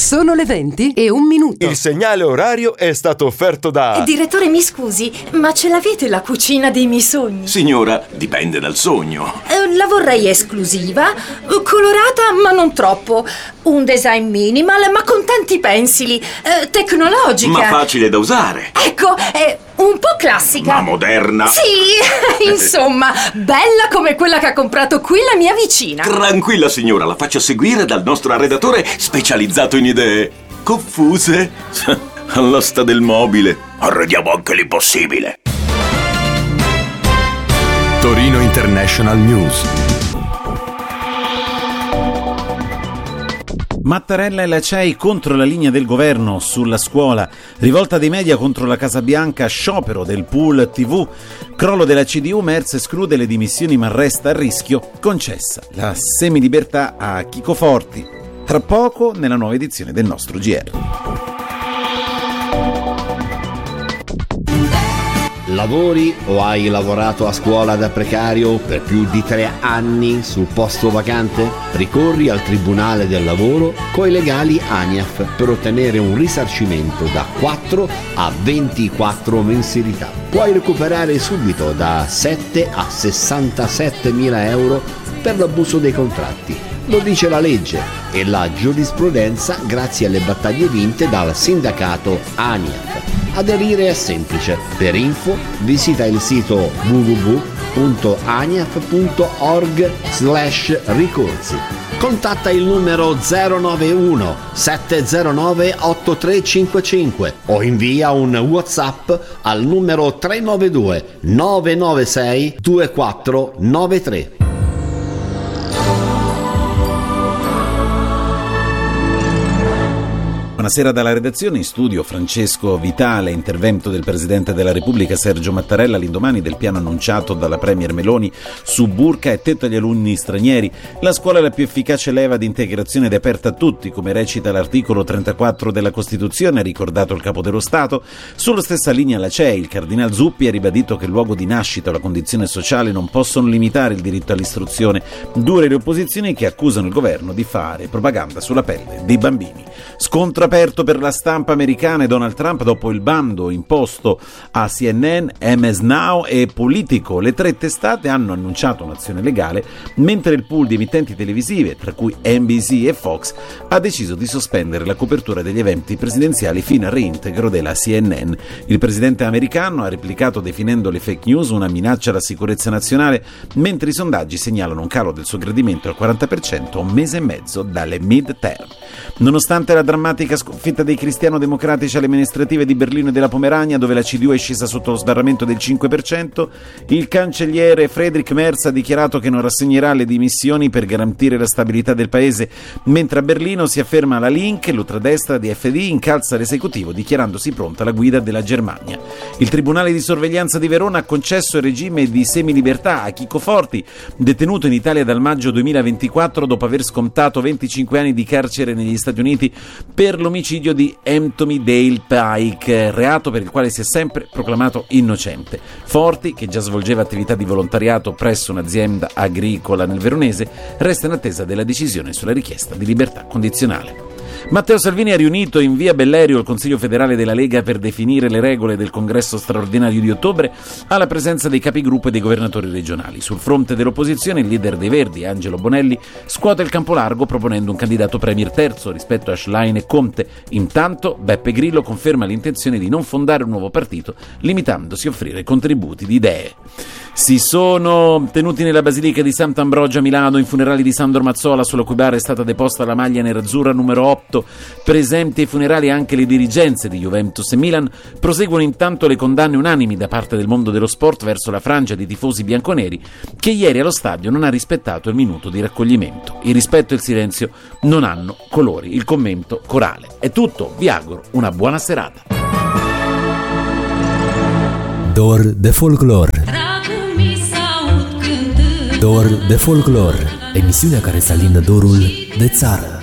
Sono le 20:01. Il segnale orario è stato offerto da... Direttore, mi scusi, ma ce l'avete la cucina dei miei sogni? Signora, dipende dal sogno. La vorrei esclusiva, colorata ma non troppo, un design minimal ma con tanti pensili, tecnologica. Ma facile da usare. Ecco, è un po' classica. Ma moderna. Sì, insomma, bella come quella che ha comprato qui la mia vicina. Tranquilla signora, la faccio seguire dal nostro arredatore specializzato in idee confuse. All'asta del mobile. Arrediamo anche l'impossibile. Torino International News. Mattarella e la CEI contro la linea del governo sulla scuola, rivolta dei media contro la Casa Bianca, sciopero del pool TV, crollo della CDU, Merz esclude le dimissioni ma resta a rischio, concessa la semilibertà a Chico Forti. Tra poco nella nuova edizione del nostro GR. Lavori o hai lavorato a scuola da precario per più di 3 anni sul posto vacante? Ricorri al Tribunale del Lavoro coi legali ANIAF per ottenere un risarcimento da 4 a 24 mensilità. Puoi recuperare subito da 7 a 67 mila euro per l'abuso dei contratti. Lo dice la legge e la giurisprudenza grazie alle battaglie vinte dal sindacato ANIAF. Aderire è semplice. Per info visita il sito www.aniaf.org/ricorsi. Contatta il numero 091 709 8355 o invia un WhatsApp al numero 392 996 2493. Buonasera dalla redazione, in studio Francesco Vitale, intervento del Presidente della Repubblica Sergio Mattarella all'indomani del piano annunciato dalla Premier Meloni su burka e tetto agli alunni stranieri. La scuola è la più efficace leva di integrazione ed è aperta a tutti, come recita l'articolo 34 della Costituzione, ha ricordato il Capo dello Stato. Sulla stessa linea la CEI, il Cardinal Zuppi ha ribadito che il luogo di nascita o la condizione sociale non possono limitare il diritto all'istruzione. Dure le opposizioni che accusano il governo di fare propaganda sulla pelle dei bambini. Scontro aperto per la stampa americana e Donald Trump dopo il bando imposto a CNN, MS Now e Politico. Le 3 testate hanno annunciato un'azione legale, mentre il pool di emittenti televisive, tra cui NBC e Fox, ha deciso di sospendere la copertura degli eventi presidenziali fino al reintegro della CNN. Il presidente americano ha replicato definendo le fake news una minaccia alla sicurezza nazionale, mentre i sondaggi segnalano un calo del suo gradimento al 40% a un mese e mezzo dalle mid-term. Nonostante la drammatica sconfitta dei cristiano-democratici alle amministrative di Berlino e della Pomerania, dove la CDU è scesa sotto lo sbarramento del 5%, il cancelliere Friedrich Merz ha dichiarato che non rassegnerà le dimissioni per garantire la stabilità del paese, mentre a Berlino si afferma la Link, l'ultradestra di FD incalza l'esecutivo dichiarandosi pronta alla guida della Germania. Il Tribunale di sorveglianza di Verona ha concesso il regime di semilibertà a Chico Forti, detenuto in Italia dal maggio 2024 dopo aver scontato 25 anni di carcere negli Stati Uniti per l'omicidio di Anthony Dale Pike, reato per il quale si è sempre proclamato innocente. Forti, che già svolgeva attività di volontariato presso un'azienda agricola nel Veronese, resta in attesa della decisione sulla richiesta di libertà condizionale. Matteo Salvini ha riunito in via Bellerio il Consiglio federale della Lega per definire le regole del congresso straordinario di ottobre alla presenza dei capigruppo e dei governatori regionali. Sul fronte dell'opposizione, il leader dei Verdi, Angelo Bonelli, scuote il campo largo proponendo un candidato premier terzo rispetto a Schlein e Conte. Intanto Beppe Grillo conferma l'intenzione di non fondare un nuovo partito, limitandosi a offrire contributi di idee. Si sono tenuti nella Basilica di Sant'Ambrogio a Milano i funerali di Sandro Mazzola, sulla cui bara è stata deposta la maglia nerazzurra numero 8. Presenti ai funerali anche le dirigenze di Juventus e Milan. Proseguono intanto le condanne unanimi da parte del mondo dello sport verso la frangia di tifosi bianconeri che ieri allo stadio non ha rispettato il minuto di raccoglimento. Il rispetto e il silenzio non hanno colori. Il commento corale. È tutto, vi auguro una buona serata. Dor de folclor. Dor de folclor, emisiunea care să alindă dorul de țară.